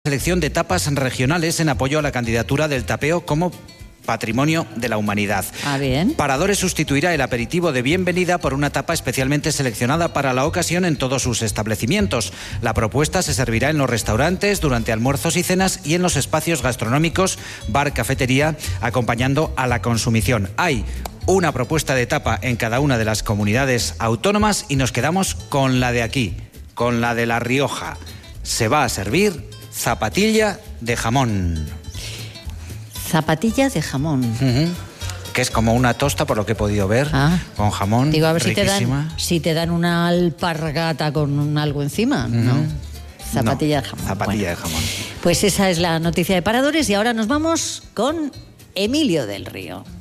Selección de tapas regionales en apoyo a la candidatura del tapeo como Patrimonio de la Humanidad. Bien. Paradores sustituirá el aperitivo de bienvenida por una tapa especialmente seleccionada para la ocasión en todos sus establecimientos. La propuesta se servirá en los restaurantes, durante almuerzos y cenas y en los espacios gastronómicos, bar, cafetería, acompañando a la consumición. Hay una propuesta de tapa en cada una de las comunidades autónomas y nos quedamos con la de aquí, con la de La Rioja. Se va a servir zapatilla de jamón. Zapatilla de jamón. Que es como una tosta, por lo que he podido ver, con jamón. Digo, a ver riquísima. si te dan una alpargata con algo encima. No. Zapatilla de jamón. Zapatilla de jamón. Pues esa es la noticia de Paradores y ahora nos vamos con Emilio del Río.